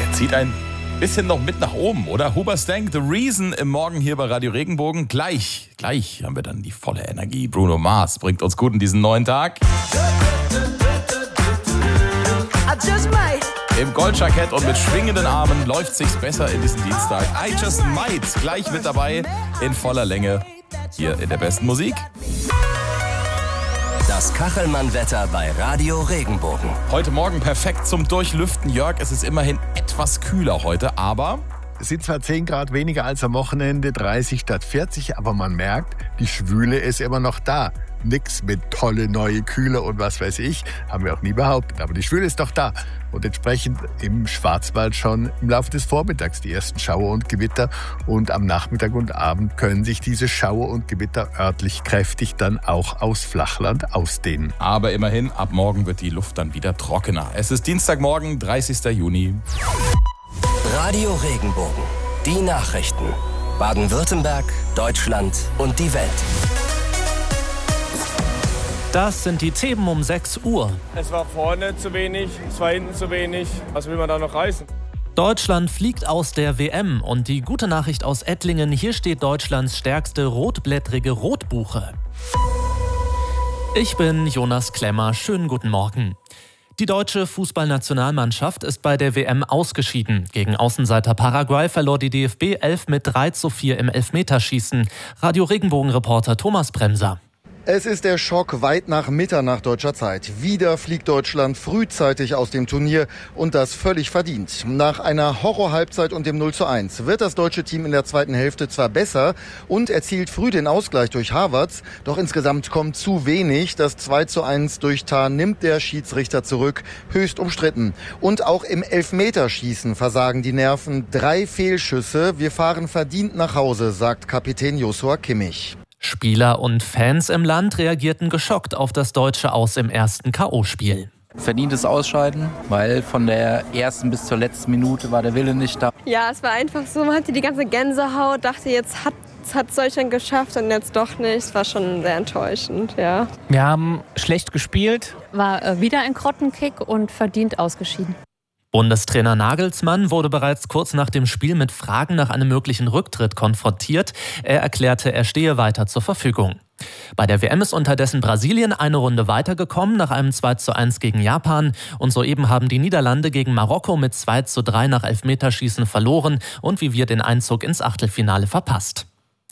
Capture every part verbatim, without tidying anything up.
zieht ein bisschen noch mit nach oben, oder? Hoobastank, The Reason im Morgen hier bei Radio Regenbogen. Gleich, gleich haben wir dann die volle Energie. Bruno Mars bringt uns gut in diesen neuen Tag. Im Goldjackett und mit schwingenden Armen läuft sich's besser in diesen Dienstag. I Just Might gleich mit dabei in voller Länge hier in der besten Musik. Das Kachelmann-Wetter bei Radio Regenbogen. Heute Morgen perfekt zum Durchlüften. Jörg, es ist immerhin etwas kühler heute, aber... Es sind zwar zehn Grad weniger als am Wochenende, dreißig statt vierzig, aber man merkt, die Schwüle ist immer noch da. Nix mit tolle neue Kühle und was weiß ich, haben wir auch nie behauptet. Aber die Schwüle ist doch da. Und entsprechend im Schwarzwald schon im Laufe des Vormittags die ersten Schauer und Gewitter. Und am Nachmittag und Abend können sich diese Schauer und Gewitter örtlich kräftig dann auch aus Flachland ausdehnen. Aber immerhin, ab morgen wird die Luft dann wieder trockener. Es ist Dienstagmorgen, dreißigster Juni. Radio Regenbogen. Die Nachrichten. Baden-Württemberg, Deutschland und die Welt. Das sind die Themen um sechs Uhr. Es war vorne zu wenig, es war hinten zu wenig. Was will man da noch reißen? Deutschland fliegt aus der W M und die gute Nachricht aus Ettlingen, hier steht Deutschlands stärkste rotblättrige Rotbuche. Ich bin Jonas Klemmer, schönen guten Morgen. Die deutsche Fußballnationalmannschaft ist bei der W M ausgeschieden. Gegen Außenseiter Paraguay verlor die D F B elf mit drei zu vier im Elfmeterschießen. Radio Regenbogen-Reporter Thomas Bremser. Es ist der Schock weit nach Mitternacht deutscher Zeit. Wieder fliegt Deutschland frühzeitig aus dem Turnier und das völlig verdient. Nach einer Horror-Halbzeit und dem null zu eins wird das deutsche Team in der zweiten Hälfte zwar besser und erzielt früh den Ausgleich durch Havertz, doch insgesamt kommt zu wenig. Das zwei zu eins durch Tah nimmt der Schiedsrichter zurück, höchst umstritten. Und auch im Elfmeterschießen versagen die Nerven. Drei Fehlschüsse. Wir fahren verdient nach Hause, sagt Kapitän Joshua Kimmich. Spieler und Fans im Land reagierten geschockt auf das deutsche Aus im ersten K O-Spiel. Verdientes Ausscheiden, weil von der ersten bis zur letzten Minute war der Wille nicht da. Ja, es war einfach so, man hatte die ganze Gänsehaut, dachte, jetzt hat es Deutschland geschafft und jetzt doch nicht. Es war schon sehr enttäuschend, ja. Wir haben schlecht gespielt. War äh, wieder ein Grottenkick und verdient ausgeschieden. Bundestrainer Nagelsmann wurde bereits kurz nach dem Spiel mit Fragen nach einem möglichen Rücktritt konfrontiert. Er erklärte, er stehe weiter zur Verfügung. Bei der W M ist unterdessen Brasilien eine Runde weitergekommen nach einem zwei zu eins gegen Japan. Und soeben haben die Niederlande gegen Marokko mit zwei zu drei nach Elfmeterschießen verloren und wie wir den Einzug ins Achtelfinale verpasst.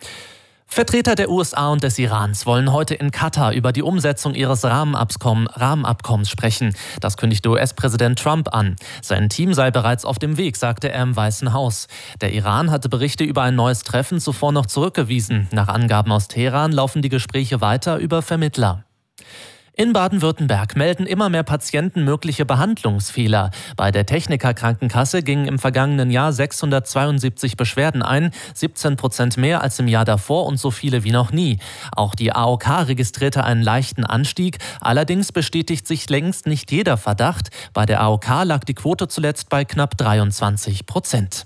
Vertreter der U S A und des Irans wollen heute in Katar über die Umsetzung ihres Rahmenabkommen, Rahmenabkommens sprechen. Das kündigte U S-Präsident Trump an. Sein Team sei bereits auf dem Weg, sagte er im Weißen Haus. Der Iran hatte Berichte über ein neues Treffen zuvor noch zurückgewiesen. Nach Angaben aus Teheran laufen die Gespräche weiter über Vermittler. In Baden-Württemberg melden immer mehr Patienten mögliche Behandlungsfehler. Bei der Techniker Krankenkasse gingen im vergangenen Jahr sechshundertzweiundsiebzig Beschwerden ein, siebzehn Prozent mehr als im Jahr davor und so viele wie noch nie. Auch die A O K registrierte einen leichten Anstieg. Allerdings bestätigt sich längst nicht jeder Verdacht. Bei der A O K lag die Quote zuletzt bei knapp dreiundzwanzig Prozent.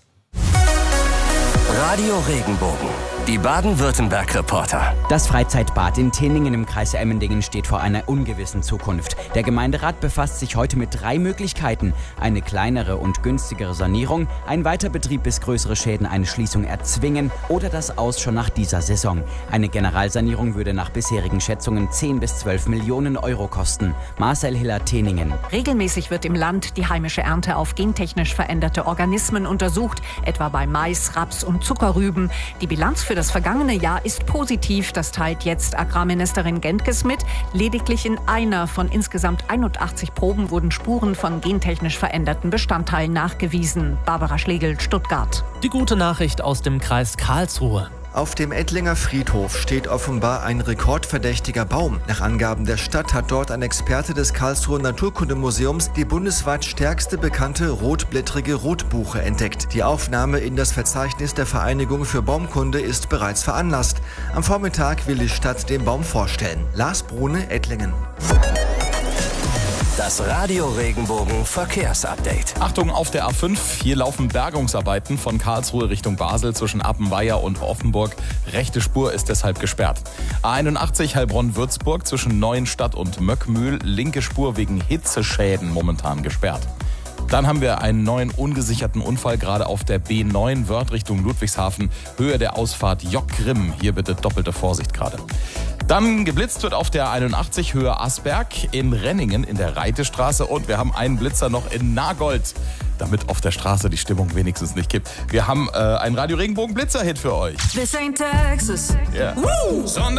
Radio Regenbogen. Die Baden-Württemberg-Reporter. Das Freizeitbad in Tinningen im Kreis Emmendingen steht vor einer ungewissen Zukunft. Der Gemeinderat befasst sich heute mit drei Möglichkeiten. Eine kleinere und günstigere Sanierung, ein Weiterbetrieb bis größere Schäden eine Schließung erzwingen oder das Aus schon nach dieser Saison. Eine Generalsanierung würde nach bisherigen Schätzungen zehn bis zwölf Millionen Euro kosten. Marcel Hiller, Tinningen. Regelmäßig wird im Land die heimische Ernte auf gentechnisch veränderte Organismen untersucht, etwa bei Mais, Raps und Zuckerrüben. Die Bilanz für das vergangene Jahr ist positiv, das teilt jetzt Agrarministerin Gentges mit. Lediglich in einer von insgesamt einundachtzig Proben wurden Spuren von gentechnisch veränderten Bestandteilen nachgewiesen. Barbara Schlegel, Stuttgart. Die gute Nachricht aus dem Kreis Karlsruhe. Auf dem Ettlinger Friedhof steht offenbar ein rekordverdächtiger Baum. Nach Angaben der Stadt hat dort ein Experte des Karlsruher Naturkundemuseums die bundesweit stärkste bekannte rotblättrige Rotbuche entdeckt. Die Aufnahme in das Verzeichnis der Vereinigung für Baumkunde ist bereits veranlasst. Am Vormittag will die Stadt den Baum vorstellen. Lars Brune, Ettlingen. Das Radio Regenbogen Verkehrsupdate. Achtung auf der A fünf. Hier laufen Bergungsarbeiten von Karlsruhe Richtung Basel zwischen Appenweier und Offenburg. Rechte Spur ist deshalb gesperrt. A einundachtzig Heilbronn-Würzburg zwischen Neuenstadt und Möckmühl. Linke Spur wegen Hitzeschäden momentan gesperrt. Dann haben wir einen neuen ungesicherten Unfall, gerade auf der B neun Wörth Richtung Ludwigshafen, Höhe der Ausfahrt Jock-Grimm. Hier bitte doppelte Vorsicht gerade. Dann geblitzt wird auf der einundachtzig Höhe Asberg, in Renningen in der Reitestraße und wir haben einen Blitzer noch in Nagold, damit auf der Straße die Stimmung wenigstens nicht kippt. Wir haben äh, einen Radio Regenbogen Blitzer-Hit für euch. This ain't Texas. Yeah. Woo! Sondern